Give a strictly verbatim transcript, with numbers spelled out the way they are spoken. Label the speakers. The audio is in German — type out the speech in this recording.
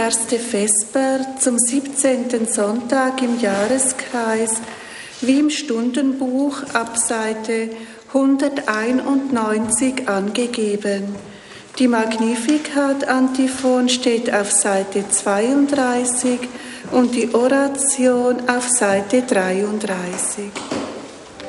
Speaker 1: Erste Vesper zum siebzehnten Sonntag im Jahreskreis, wie im Stundenbuch ab Seite hunderteinundneunzig angegeben. Die Magnificat-Antiphon steht auf Seite zweiunddreißig und die Oration auf Seite dreiunddreißig.